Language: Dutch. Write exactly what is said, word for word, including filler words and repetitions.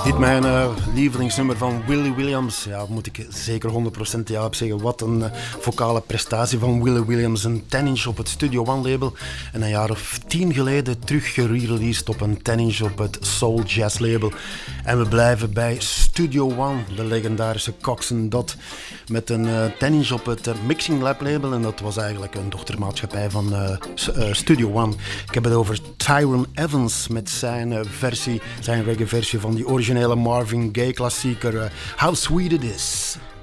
Dit mijn uh, lievelingsnummer van Willie Williams. Ja, moet ik zeker honderd procent ja op zeggen. Wat een uh, vocale prestatie van Willie Williams. Een ten inch op het Studio One label. En een jaar of tien geleden terug gereleased op een ten inch op het Soul Jazz label. En we blijven bij Studio One, de legendarische Cox and Dot. Met een uh, ten inch op het uh, Mixing Lab label. En dat was eigenlijk een dochtermaatschappij van uh, uh, Studio One. Ik heb het over Tyrone Evans met zijn uh, versie, zijn reggae versie van die originele Marvin Gaye klassieker uh, How Sweet It Is.